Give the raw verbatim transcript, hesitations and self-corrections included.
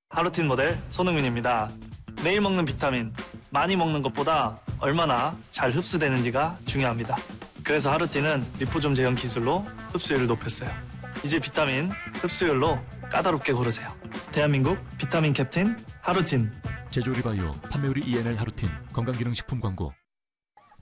하루틴 모델 손흥민입니다. 매일 먹는 비타민, 많이 먹는 것보다 얼마나 잘 흡수되는지가 중요합니다. 그래서 하루틴은 리포좀 제형 기술로 흡수율을 높였어요. 이제 비타민 흡수율로 까다롭게 고르세요. 대한민국 비타민 캡틴 하루틴. 제조리 바이오, 판매율이 이엔엘 하루틴, 건강기능식품 광고.